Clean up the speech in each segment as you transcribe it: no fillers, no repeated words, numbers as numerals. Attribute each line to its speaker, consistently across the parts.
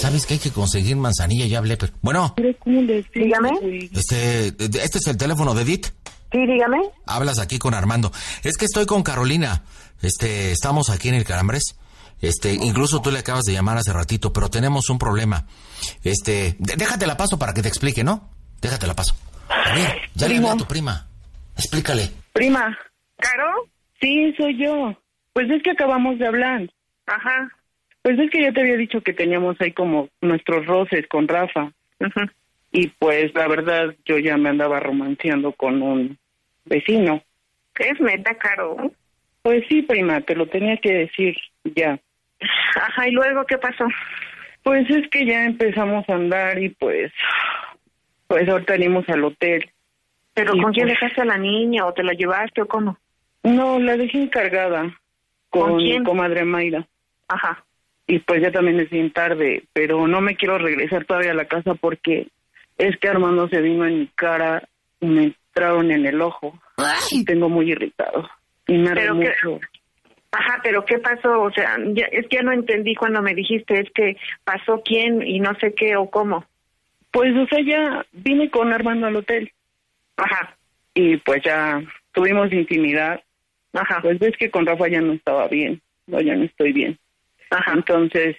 Speaker 1: ¿sabes que hay que conseguir manzanilla? Ya hablé, pero... Bueno.
Speaker 2: Dígame.
Speaker 1: Este es el teléfono de Edith.
Speaker 2: Sí, dígame.
Speaker 1: Hablas aquí con Armando. Es que estoy con Carolina. Estamos aquí en el Calambres. Incluso tú le acabas de llamar hace ratito, pero tenemos un problema. Déjate la paso para que te explique, ¿no? Déjate la paso. A ver, ya le hablé a tu prima. Explícale.
Speaker 3: Prima.
Speaker 2: ¿Caro?
Speaker 3: Sí, soy yo. Pues es que acabamos de hablar.
Speaker 2: Ajá.
Speaker 3: Pues es que yo te había dicho que teníamos ahí como nuestros roces con Rafa.
Speaker 2: Ajá.
Speaker 3: Y pues la verdad yo ya me andaba romanceando con un vecino.
Speaker 2: ¿Es neta, Caro?
Speaker 3: Pues sí, prima, te lo tenía que decir ya.
Speaker 2: Ajá, ¿y luego qué pasó?
Speaker 3: Pues es que ya empezamos a andar y pues ahorita venimos al hotel.
Speaker 2: ¿Pero
Speaker 3: y
Speaker 2: con quién
Speaker 3: pues,
Speaker 2: dejaste a la niña o te la llevaste o cómo?
Speaker 3: No, la dejé encargada con mi comadre Mayra.
Speaker 2: Ajá.
Speaker 3: Y pues ya también es bien tarde, pero no me quiero regresar todavía a la casa porque es que Armando se vino en mi cara y me entraron en el ojo. Y tengo muy irritado. Y me arde mucho.
Speaker 2: Ajá, pero ¿qué pasó? O sea, es que ya no entendí cuando me dijiste, es que pasó quién y no sé qué o cómo.
Speaker 3: Pues, o sea, ya vine con Armando al hotel.
Speaker 2: Ajá.
Speaker 3: Y pues ya tuvimos intimidad.
Speaker 2: Ajá.
Speaker 3: Pues ves que con Rafa ya no estaba bien. No, ya no estoy bien.
Speaker 2: Ajá.
Speaker 3: Entonces,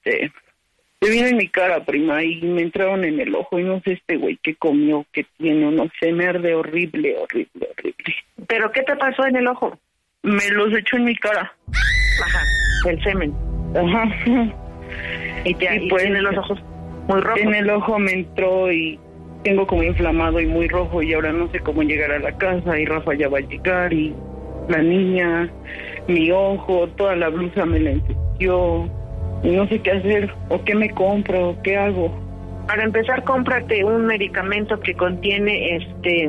Speaker 3: se vino en mi cara, prima, y me entraron en el ojo. Y no sé este güey qué comió, qué tiene, no sé, me arde horrible.
Speaker 2: ¿Pero qué te pasó en el ojo?
Speaker 3: Me los echó en mi cara.
Speaker 2: Ajá, el semen.
Speaker 3: Ajá.
Speaker 2: Y pues, tiene los ojos muy rojos.
Speaker 3: En el ojo me entró y tengo como inflamado y muy rojo y ahora no sé cómo llegar a la casa y Rafa ya va a llegar y la niña, mi ojo, toda la blusa me la ensució y no sé qué hacer o qué me compro o qué hago.
Speaker 2: Para empezar, cómprate un medicamento que contiene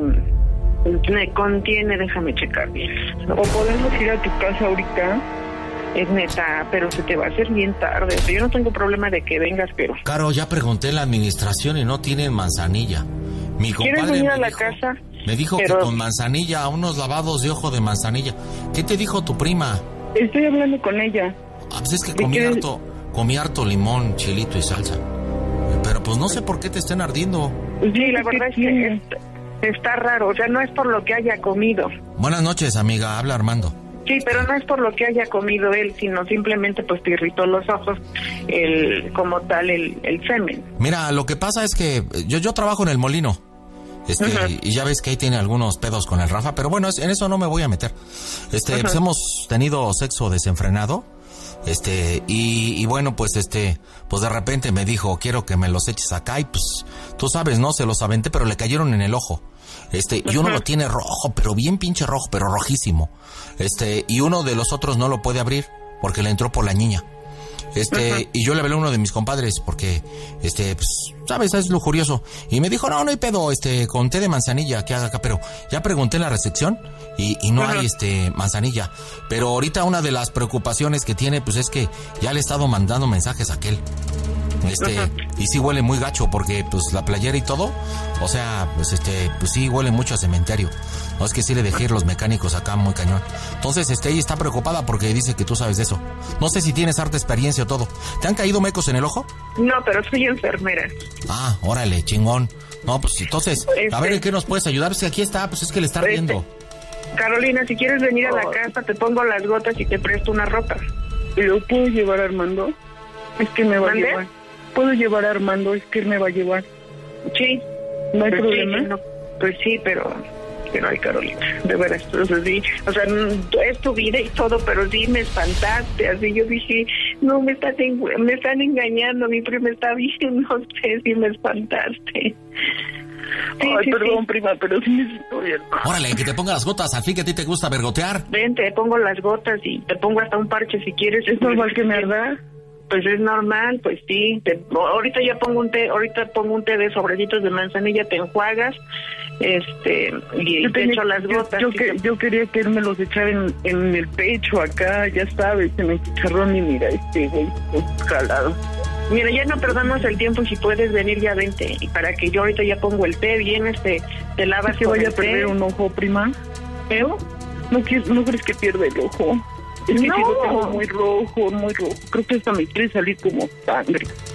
Speaker 2: déjame checar bien.
Speaker 3: O podemos ir a tu casa ahorita.
Speaker 2: Es neta, pero se te va a hacer bien tarde. O sea, yo no tengo problema de que vengas, pero...
Speaker 1: Caro, ya pregunté en la administración y no tienen manzanilla. Mi compadre
Speaker 2: ¿Quieres venir a la casa?
Speaker 1: Me dijo que con manzanilla, unos lavados de ojo de manzanilla. ¿Qué te dijo tu prima?
Speaker 3: Estoy hablando con ella.
Speaker 1: Pues es que comí harto limón, chilito y salsa. Pero pues no sé por qué te estén ardiendo.
Speaker 2: Sí, la verdad es que está raro. O sea, no es por lo que haya comido.
Speaker 1: Buenas noches, amiga. Habla Armando.
Speaker 2: Sí, pero no es por lo que haya comido él, sino simplemente pues te irritó los ojos, como tal, el semen.
Speaker 1: Mira, lo que pasa es que yo trabajo en el molino. Y ya ves que ahí tiene algunos pedos con el Rafa, pero bueno, en eso no me voy a meter. Pues hemos tenido sexo desenfrenado. Y bueno, pues pues de repente me dijo, quiero que me los eches acá, y pues tú sabes, ¿no? Se los aventé, pero le cayeron en el ojo. Y uno lo tiene rojo, pero bien pinche rojo, pero rojísimo. Y uno de los otros no lo puede abrir porque le entró por la niña. Y yo le hablé a uno de mis compadres porque, pues, sabes, es lujurioso. Y me dijo, no hay pedo, con té de manzanilla que haga acá, pero ya pregunté en la recepción y no hay, manzanilla. Pero ahorita una de las preocupaciones que tiene, pues, es que ya le he estado mandando mensajes a aquel. Y sí huele muy gacho porque, pues, la playera y todo, o sea, pues, pues sí huele mucho a cementerio. No, es que sí le dejé ir los mecánicos acá muy cañón. Entonces, ella está preocupada porque dice que tú sabes de eso. No sé si tienes harta experiencia o todo. ¿Te han caído mecos en el ojo?
Speaker 2: No, pero soy enfermera.
Speaker 1: Ah, órale, chingón. No, pues entonces, a ver en qué nos puedes ayudar. Si aquí está, pues es que le está ardiendo.
Speaker 2: Carolina, si quieres venir a la casa, te pongo las gotas y te presto una ropa.
Speaker 3: ¿Pero puedo llevar a Armando? Es que me va a llevar. ¿Puedo llevar a Armando? Es que él me va a llevar.
Speaker 2: Sí.
Speaker 3: ¿No hay problema?
Speaker 2: Sí, no, pues sí, pero ay, Carolina, de veras, entonces sí, o sea, es tu vida y todo, pero sí me espantaste, así yo dije, no, me están engañando, mi prima está bien, no sé, si me espantaste.
Speaker 3: Sí, ay, perdón, prima, pero sí necesito bien.
Speaker 1: Órale, que te ponga las gotas, al fin que a ti te gusta vergotear.
Speaker 2: Ven, te pongo las gotas y te pongo hasta un parche si quieres.
Speaker 3: ¿Es normal que me arda?
Speaker 2: Pues es normal, pues sí. Ahorita pongo un té de sobrecitos de manzanilla, te enjuagas, y te echo las gotas.
Speaker 3: Yo quería que él me los echara en el pecho acá, ya sabes, en el chicharrón y mira, güey, jalado.
Speaker 2: Mira, ya no perdamos el tiempo, si puedes venir ya vente, y para que yo ahorita ya pongo el té, bien, te lavas
Speaker 3: que vaya a perder un ojo, prima.
Speaker 2: ¿Pero?
Speaker 3: ¿No crees que pierda el ojo? Es que sí lo tengo muy rojo. Creo que hasta me quiere salir como sangre.